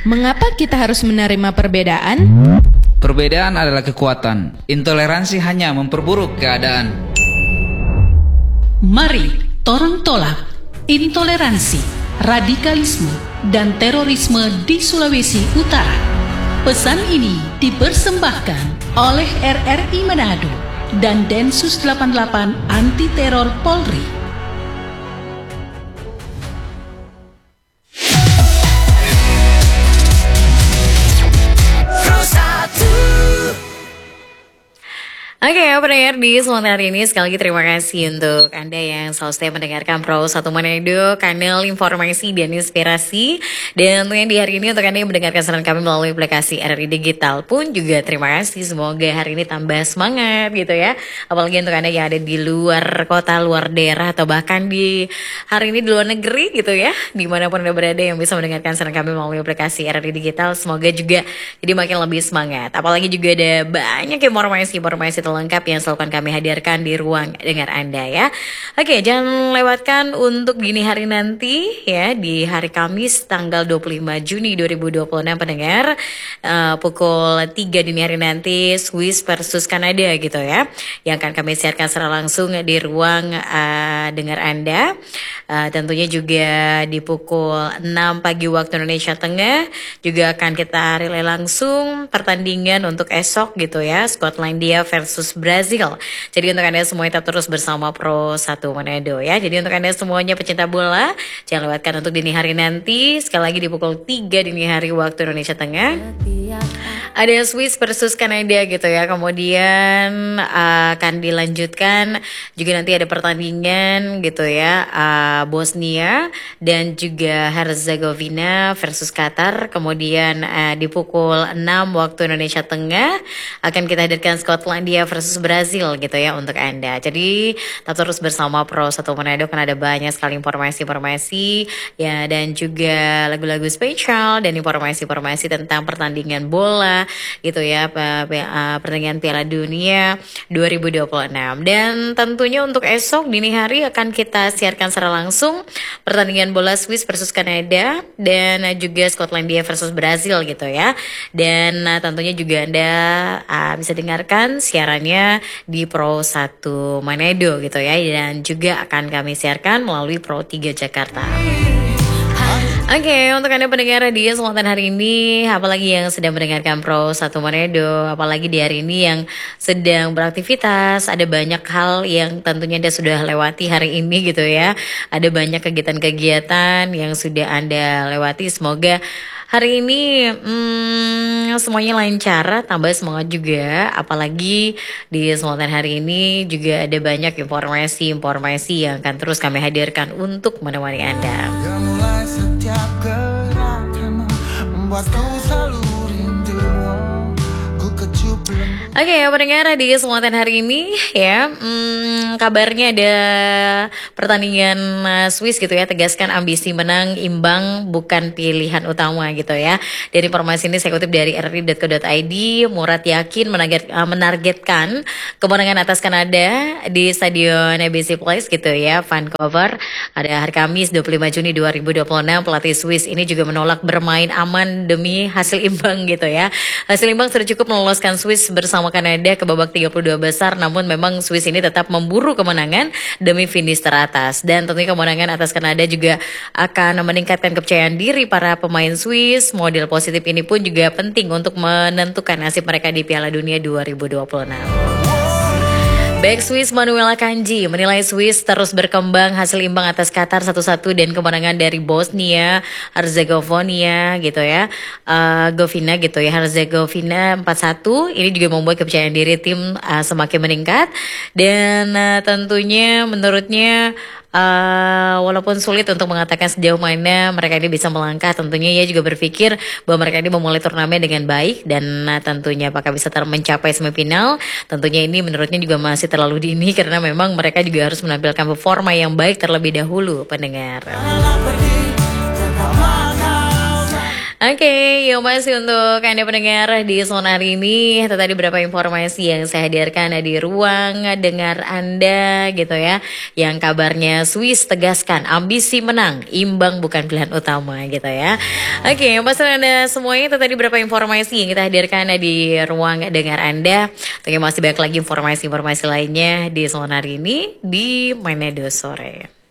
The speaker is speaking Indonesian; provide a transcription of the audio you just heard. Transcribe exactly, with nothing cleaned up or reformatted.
Mengapa kita harus menerima perbedaan? Perbedaan adalah kekuatan. Intoleransi hanya memperburuk keadaan. Mari torang tolak intoleransi, radikalisme, dan terorisme di Sulawesi Utara. Pesan ini dipersembahkan oleh R R I Manado dan Densus delapan puluh delapan Anti Teror Polri. Oke, okay, pendengar di sementara hari ini sekali lagi terima kasih untuk Anda yang selalu setia mendengarkan Pro satu Manado, kanal informasi dan inspirasi. Dan tentunya di hari ini untuk Anda yang mendengarkan siaran kami melalui aplikasi R R I Digital pun juga terima kasih. Semoga hari ini tambah semangat gitu ya. Apalagi untuk Anda yang ada di luar kota, luar daerah, atau bahkan di hari ini di luar negeri gitu ya. Dimanapun Anda berada yang bisa mendengarkan siaran kami melalui aplikasi R R I Digital, semoga juga jadi makin lebih semangat. Apalagi juga ada banyak informasi-informasi lengkap yang selalu akan kami hadirkan di ruang dengar Anda ya. Oke, jangan lewatkan untuk dini hari nanti ya, di hari Kamis tanggal dua puluh lima Juni dua ribu dua puluh enam pendengar, uh, pukul tiga dini hari nanti Swiss versus Kanada gitu ya, yang akan kami siarkan secara langsung di ruang uh, dengar Anda. Uh, tentunya juga di pukul enam pagi waktu Indonesia Tengah juga akan kita relay langsung pertandingan untuk esok gitu ya, Skotlandia versus Brazil. Jadi untuk Anda semua tetap terus bersama Pro satu Manado ya. Jadi untuk Anda semuanya pecinta bola, jangan lewatkan untuk dini hari nanti. Sekali lagi di pukul tiga dini hari waktu Indonesia Tengah ada Swiss versus Kanada gitu ya. Kemudian uh, akan dilanjutkan juga nanti ada pertandingan gitu ya, uh, Bosnia dan juga Herzegovina versus Qatar. Kemudian uh, di pukul enam waktu Indonesia Tengah akan kita hadirkan Skotlandia versus Brazil gitu ya untuk Anda. Jadi tetap terus bersama Pro satu Manado karena ada banyak sekali informasi-informasi ya, dan juga lagu-lagu spesial dan informasi-informasi tentang pertandingan bola gitu ya, pertandingan Piala Dunia dua ribu dua puluh enam. Dan tentunya untuk esok dini hari akan kita siarkan secara langsung pertandingan bola Swiss versus Kanada dan juga Skotlandia versus Brazil gitu ya. Dan tentunya juga Anda uh, bisa dengarkan siarannya di Pro satu Manado gitu ya, dan juga akan kami siarkan melalui Pro tiga Jakarta. Oke, okay, untuk Anda pendengar di kesempatan hari ini, apalagi yang sedang mendengarkan Pro satu Manado, apalagi di hari ini yang sedang beraktivitas, ada banyak hal yang tentunya Anda sudah lewati hari ini gitu ya. Ada banyak kegiatan-kegiatan yang sudah Anda lewati, semoga hari ini hmm, semuanya lancar, tambah semangat juga. Apalagi di kesempatan hari ini juga ada banyak informasi-informasi yang akan terus kami hadirkan untuk menemani Anda. Oke, okay, pendengar di kesempatan hari ini ya, hmm, kabarnya ada pertandingan uh, Swiss gitu ya, tegaskan ambisi menang imbang bukan pilihan utama gitu ya. Dari informasi ini saya kutip dari r r i dot co dot i d, Murad yakin menarget, uh, menargetkan kemenangan atas Kanada di Stadion A B C Place gitu ya, Vancouver. Ada hari Kamis dua puluh lima Juni dua ribu dua puluh enam, pelatih Swiss ini juga menolak bermain aman demi hasil imbang gitu ya. Hasil imbang sudah cukup meloloskan Swiss bersama Kanada ke babak tiga puluh dua besar, namun memang Swiss ini tetap memburu kemenangan demi finish teratas. Dan tentunya kemenangan atas Kanada juga akan meningkatkan kepercayaan diri para pemain Swiss. Model positif ini pun juga penting untuk menentukan nasib mereka di Piala Dunia dua ribu dua puluh enam. Back Swiss Manuel Akanji menilai Swiss terus berkembang hasil imbang atas Qatar satu satu dan kemenangan dari Bosnia Herzegovina gitu ya, uh, Govina gitu ya, Herzegovina empat satu. Ini juga membuat kepercayaan diri tim uh, semakin meningkat. Dan uh, tentunya menurutnya Uh, walaupun sulit untuk mengatakan sejauh mana mereka ini bisa melangkah, tentunya ia juga berpikir bahwa mereka ini memulai turnamen dengan baik dan uh, tentunya apakah bisa ter- mencapai semifinal. Tentunya ini menurutnya juga masih terlalu dini karena memang mereka juga harus menampilkan performa yang baik terlebih dahulu, pendengar. Oke, Oke, yuk masih untuk Anda pendengar di Zona hari ini. Itu tadi beberapa informasi yang saya hadirkan di ruang dengar Anda gitu ya. Yang kabarnya Swiss tegaskan ambisi menang, imbang bukan pilihan utama gitu ya. Oke, pasal Anda semuanya itu tadi beberapa informasi yang kita hadirkan di ruang dengar Anda. Tapi masih banyak lagi informasi-informasi lainnya di Zona hari ini di Manedo Sore.